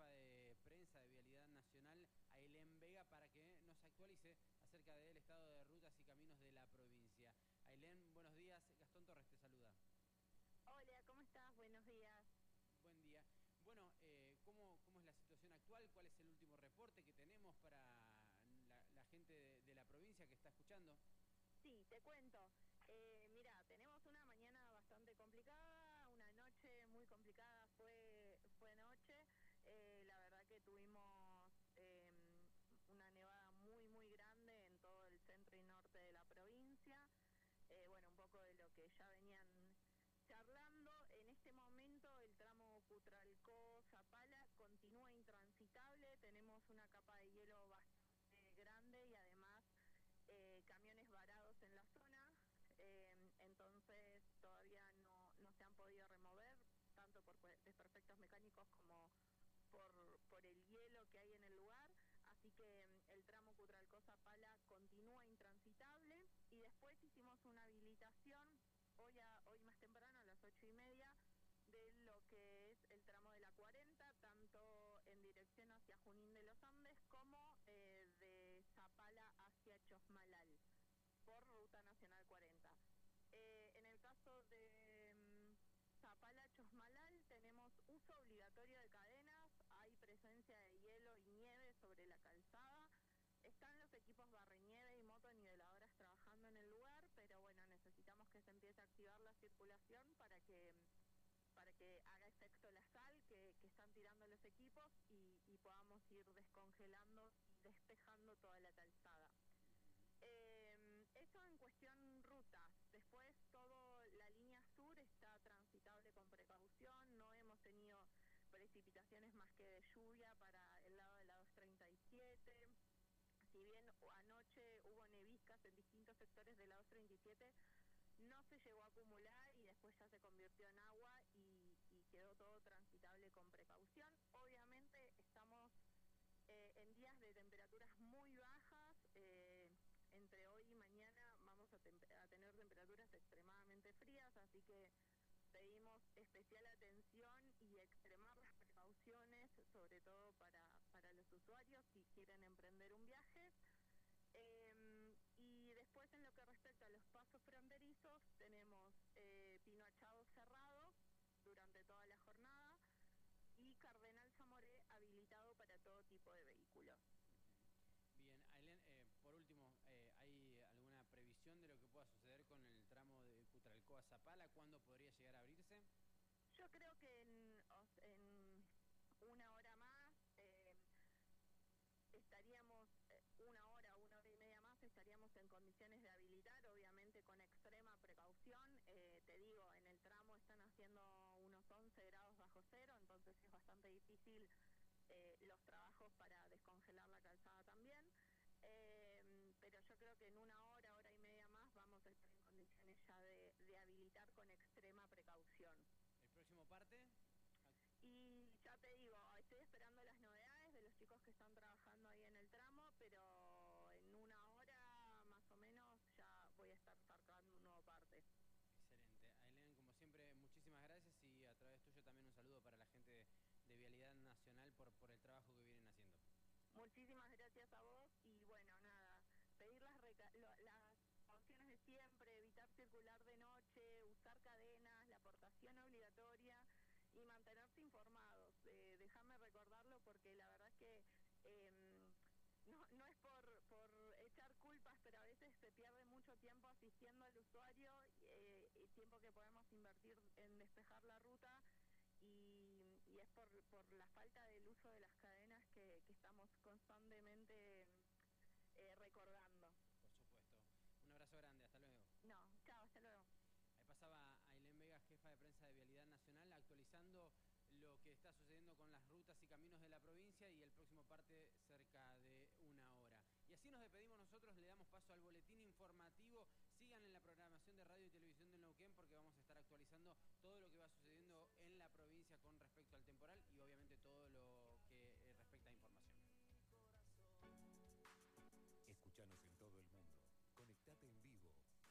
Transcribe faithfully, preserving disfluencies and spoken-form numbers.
jefa de prensa de Vialidad Nacional, Ailén Vega, para que nos actualice acerca del estado de rutas y caminos de la provincia. Ailén, buenos días. Gastón Torres te saluda. Hola, ¿cómo estás? Buenos días. Buen día. Bueno, eh, ¿cómo, ¿cómo es la situación actual? ¿Cuál es el último reporte que tenemos para la, la gente de, de la provincia que está escuchando? Sí, te cuento. Eh, mira, tenemos una mañana bastante complicada, una noche muy complicada fue, fue noche. Eh, la verdad que tuvimos eh, una nevada muy, muy grande en todo el centro y norte de la provincia. Eh, bueno, un poco de lo que ya venían charlando. En este momento el tramo Cutralcó-Zapala continúa intransitable. Tenemos una capa de hielo bastante grande y además eh, camiones varados en la zona, eh, entonces todavía no, no se han podido remover, tanto por desperfectos mecánicos como por, por el hielo que hay en el lugar, así que el tramo Cutralcó-Zapala continúa intransitable y después hicimos una habilitación hoy, a, hoy más temprano a las ocho y media de lo que es el tramo de la cuarenta, tanto en dirección hacia Junín de los Andes como eh, de Zapala hacia Chosmalal, por Ruta Nacional cuarenta. Eh, en el caso de um, Zapala Chosmalal tenemos uso obligatorio de cadenas, hay presencia de hielo y nieve sobre la calzada, están los equipos barrenieve y motoniveladoras trabajando en el lugar, pero bueno, necesitamos que se empiece a activar la circulación para que para que haga efecto la sal que, que están tirando los equipos y, y podamos ir descongelando y despejando toda la calzada. Eh, eso en cuestión rutas. Después toda la línea sur está transitable con precaución, no hemos tenido precipitaciones más que de lluvia para el lado de la dos treinta y siete. Si bien anoche hubo neviscas en distintos sectores de la dos treinta y siete, no se llegó a acumular y después ya se convirtió en agua y, y quedó todo transitable con precaución. Obviamente estamos eh, en días de temperaturas muy bajas, eh, entre hoy y mañana vamos a, a tener temperaturas extremadamente frías, así que pedimos especial atención y extremar las precauciones, sobre todo para, para los usuarios si quieren emprender un viaje. Eh, y después en lo que respecta a los pasos fronterizos, tenemos eh, Pino Achado cerrado durante toda la jornada y Cardenal Zamoré habilitado para todo tipo de vehículos. Bien, Ailén, eh, por último, eh, ¿hay alguna previsión de lo que pueda suceder con el tramo de Cutralcó a Zapala? ¿Cuándo podría llegar a abrirse? Yo creo que en, en una hora más... Eh, estaríamos eh, una hora, una hora y media más, estaríamos en condiciones de habilitar, obviamente con extrema precaución. Eh, te digo, en el tramo están haciendo unos once grados bajo cero, entonces es bastante difícil eh, los trabajos para descongelar la calzada también. Eh, pero yo creo que en una hora, hora y media más vamos a estar en condiciones ya de, de habilitar con extrema precaución. ¿El próximo parte? Y ya te digo, estoy esperando las novedades de los chicos que están trabajando ahí en el tramo, pero en una hora más o menos ya voy a estar sacando un nuevo parte. Excelente. Ailén, como siempre, muchísimas gracias y a través tuyo también un saludo para la gente de, de Vialidad Nacional por, por el trabajo que vienen haciendo. Muchísimas gracias a vos y bueno, nada, pedir las, las precauciones de siempre, evitar circular de noche, usar cadenas, la portación obligatoria y mantenerse informados. Eh, déjame recordarlo porque la verdad es que eh, no, no es por, por echar culpas, pero a veces se pierde mucho tiempo asistiendo al usuario, eh, el tiempo que podemos invertir en despejar la ruta. Y, y es por, por la falta del uso de las cadenas que, que estamos constantemente eh, recordando. Por supuesto. Un abrazo grande, hasta luego. No, chao, hasta luego. Ahí pasaba Ailén Vega, jefa de prensa de Vialidad Nacional, actualizando lo que está sucediendo con las rutas y caminos de la provincia y el próximo parte cerca de una hora. Y así nos despedimos nosotros, le damos paso al boletín informativo. Sigan en la programación de radio y televisión de Neuquén porque vamos a estar actualizando todo lo que va sucediendo en la provincia con respecto al temporal.